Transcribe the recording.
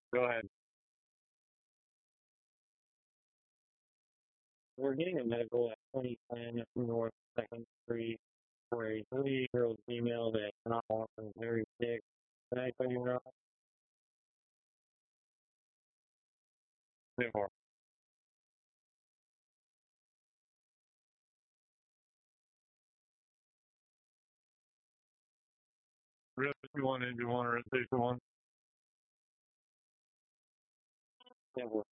Go ahead. We're getting a medical at 2010 North 2nd Street for a 30-year-old female that cannot walk and is very sick. Can I tell you now? Therefore, rescue one, engine one, rescue one. Therefore.